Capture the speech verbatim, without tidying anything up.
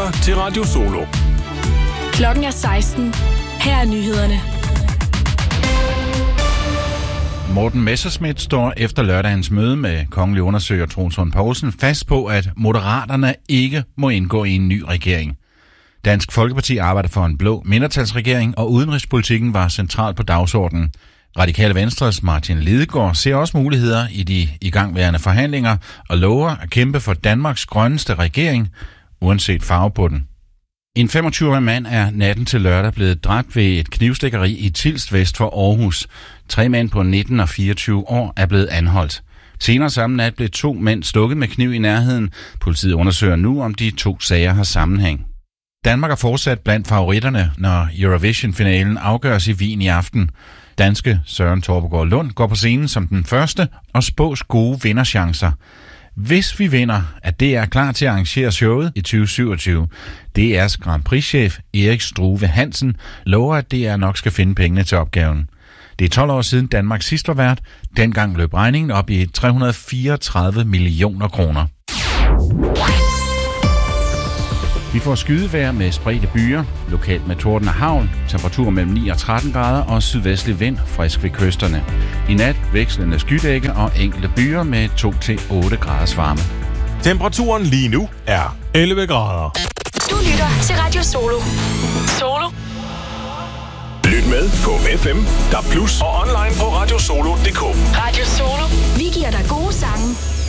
lytter til Radio Solo. Klokken er seksten. Her er nyhederne. Morten Messerschmidt står efter lørdagens møde med kongelig undersøger Troels Lund Poulsen fast på, at Moderaterne ikke må indgå i en ny regering. Dansk Folkeparti arbejder for en blå mindretalsregering, og udenrigspolitikken var central på dagsordenen. Radikale Venstres Martin Lidegaard ser også muligheder i de igangværende forhandlinger og lover at kæmpe for Danmarks grønneste regering, uanset farve på den. En femogtyve-årig mand er natten til lørdag blevet dræbt ved et knivstikkeri i Tilst vest for Aarhus. Tre mænd på nitten og fireogtyve år er blevet anholdt. Senere samme nat blev to mænd stukket med kniv i nærheden. Politiet undersøger nu, om de to sager har sammenhæng. Danmark er fortsat blandt favoritterne, når Eurovision-finalen afgøres i Wien i aften. Danske Søren Torpegaard Lund går på scenen som den første og spås gode vinderchancer. Hvis vi vinder, at D R er klar til at arrangere showet i tyve syvogtyve. D R's Grand Prix-chef Erik Struve Hansen lover, at D R nok skal finde pengene til opgaven. Det er tolv år siden Danmark sidst var vært. Dengang løb regningen op i tre hundrede og fireogtredive millioner kroner. Vi får skydevejr med spredte byer, lokalt med torden og hagl, temperatur mellem ni og tretten grader og sydvestlig vind, frisk ved kysterne. I nat vekslende skydække og enkelte byer med to til otte graders varme. Temperaturen lige nu er elleve grader. Du lytter til Radio Solo. Solo. Lyt med på F M, D A B plus og online på radiosolo punktum d k. Radio Solo. Vi giver dig gode sange